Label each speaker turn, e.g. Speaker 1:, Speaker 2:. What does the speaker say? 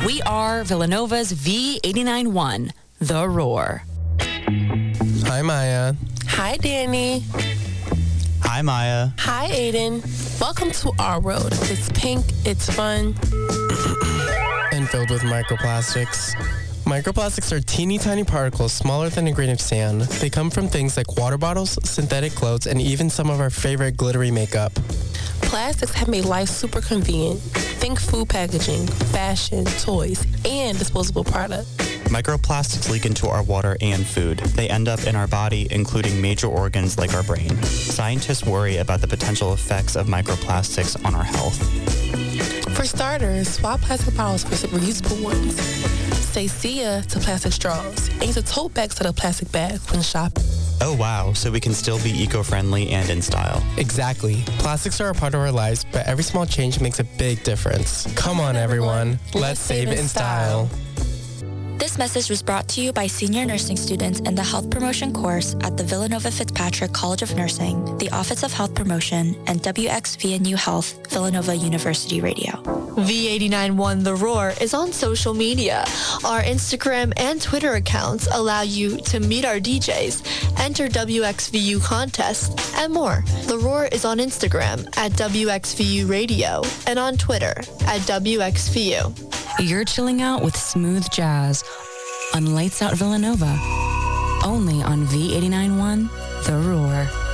Speaker 1: We are Villanova's V89.1, The Roar.
Speaker 2: Hi, Maya.
Speaker 3: Hi, Danny.
Speaker 4: Hi, Maya.
Speaker 3: Hi, Aiden. Welcome to our road. It's pink, it's fun,
Speaker 2: And filled with microplastics. Microplastics are teeny tiny particles smaller than a grain of sand. They come from things like water bottles, synthetic clothes, and even some of our favorite glittery makeup.
Speaker 3: Plastics have made life super convenient. Think food packaging, fashion, toys, and disposable products.
Speaker 4: Microplastics leak into our water and food. They end up in our body, including major organs like our brain. Scientists worry about the potential effects of microplastics on our health.
Speaker 3: For starters, swap plastic bottles for some reusable ones. Say see ya to plastic straws. And use a tote bag instead of plastic bags when shopping.
Speaker 4: Oh wow, so we can still be eco-friendly and in style.
Speaker 2: Exactly. Plastics are a part of our lives, but every small change makes a big difference. Come on, everyone. Let's save it in style.
Speaker 5: This message was brought to you by senior nursing students in the Health Promotion course at the Villanova Fitzpatrick College of Nursing, the Office of Health Promotion, and WXVNU Health, Villanova University Radio.
Speaker 6: V89.1 The Roar is on social media. Our Instagram and Twitter accounts allow you to meet our DJs, enter WXVU contests, and more. The Roar is on Instagram at WXVU Radio and on Twitter at WXVU.
Speaker 1: You're chilling out with smooth jazz on Lights Out Villanova, only on V89.1 The Roar.